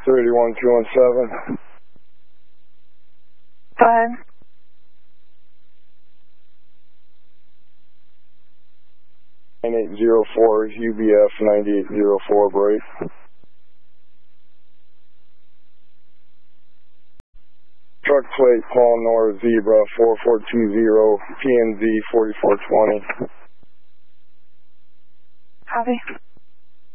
31217. Go ahead. 9804 UBF 9804 break. Truck plate Paul North Zebra 4420 PNZ 4420. Copy.